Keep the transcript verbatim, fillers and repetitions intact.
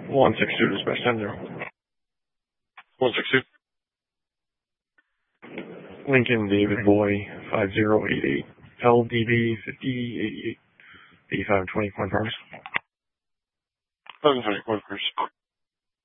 one six two dispatch ten zero. one six two. Lincoln David Boy five zero eight eight. L D B fifty eighty-eight. eighty-five twenty, Point Farmers. seven twenty, Point Farmers.